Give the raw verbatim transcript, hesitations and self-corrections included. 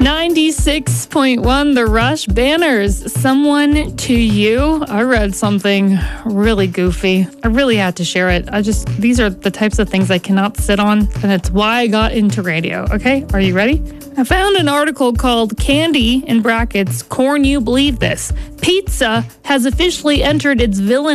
ninety-six point one The Rush banners. Someone to You. I read something really goofy. I really had to share it. I just, these are the types of things I cannot sit on, and it's why I got into radio. Okay, are you ready? I found an article called Candy, in brackets, Corn You Believe This. Pizza has officially entered its villain